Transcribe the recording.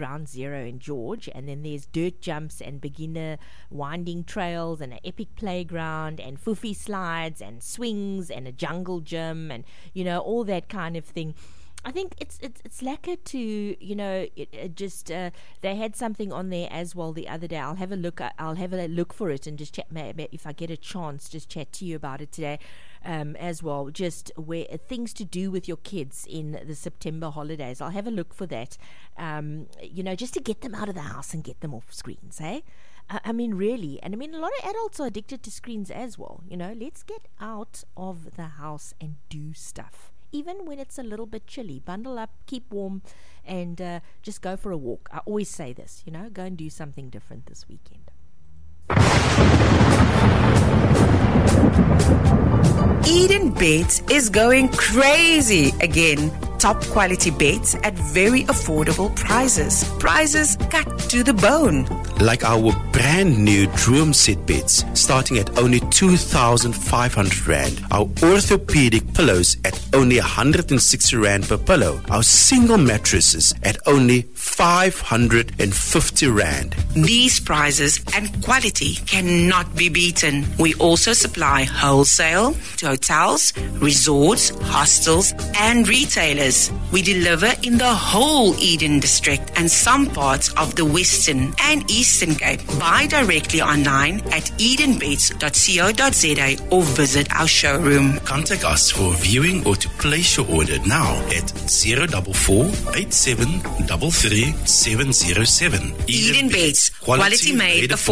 Ground Zero in George, and then there's dirt jumps and beginner winding trails and an epic playground and foofy slides and swings and a jungle gym and, you know, all that kind of thing. I think it's lekker to, you know, they had something on there as well the other day. I'll have a look for it and just chat, maybe if I get a chance, just chat to you about it today as well. Just where things to do with your kids in the September holidays. I'll have a look for that, you know, just to get them out of the house and get them off screens, eh? I mean, really. And I mean, a lot of adults are addicted to screens as well. You know, let's get out of the house and do stuff. Even when it's a little bit chilly, bundle up, keep warm, and just go for a walk. I always say this, you know, go and do something different this weekend. Eden Beds is going crazy again. Top quality beds at very affordable prices. Prices cut to the bone. Like our brand new Droom Set beds, starting at only 2,500 Rand. Our orthopedic pillows at only 160 Rand per pillow. Our single mattresses at only 550 Rand. These prices and quality cannot be beaten. We also supply wholesale to hotels, resorts, hostels, and retailers. We deliver in the whole Eden District and some parts of the Western and Eastern Cape. Buy directly online at edenbeds.co.za or visit our showroom. Contact us for viewing or to place your order now at 044 8733 707. Eden Beds, quality made affordable.